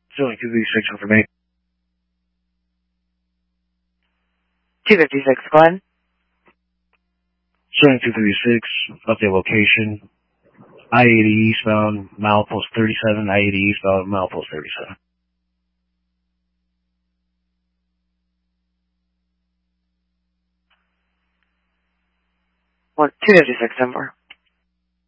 Showing 236 information. 256, go ahead. Showing 236, update location. I-80 eastbound, milepost 37, I-80 eastbound, milepost 37. 256, 10-4.